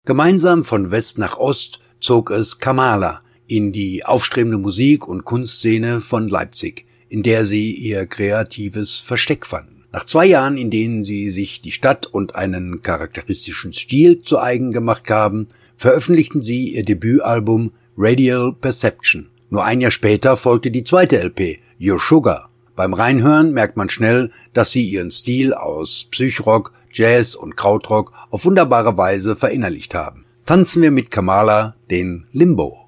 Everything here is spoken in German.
Gemeinsam von West nach Ost zog es Kamala in die aufstrebende Musik- und Kunstszene von Leipzig, in der sie ihr kreatives Versteck fanden. Nach 2 Jahren, in denen sie sich die Stadt und einen charakteristischen Stil zu eigen gemacht haben, veröffentlichten sie ihr Debütalbum Radial Perception. Nur 1 Jahr später folgte die zweite LP, Your Sugar. Beim Reinhören merkt man schnell, dass sie ihren Stil aus Psychrock, Jazz und Krautrock auf wunderbare Weise verinnerlicht haben. Tanzen wir mit Kamala den Limbo.